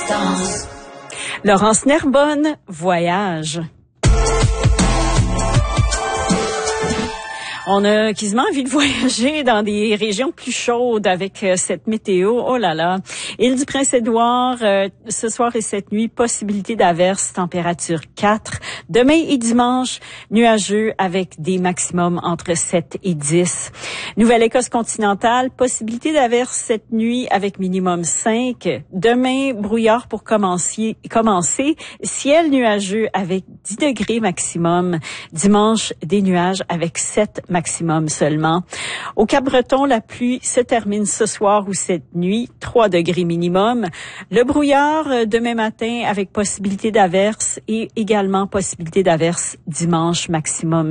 distance. Laurence Nerbonne, voyage. On a quasiment envie de voyager dans des régions plus chaudes avec cette météo. Oh là là. Île du Prince-Édouard, ce soir et cette nuit, possibilité d'averses, température 4. Demain et dimanche, nuageux avec des maximums entre 7 et 10. Nouvelle-Écosse continentale, possibilité d'averses cette nuit avec minimum 5. Demain, brouillard pour commencer. Ciel nuageux avec 10 degrés maximum. Dimanche, des nuages avec 7 maximum seulement. Au Cap-Breton, la pluie se termine ce soir ou cette nuit, 3 degrés minimum. Le brouillard demain matin avec possibilité d'averses et également possibilité d'averses dimanche maximum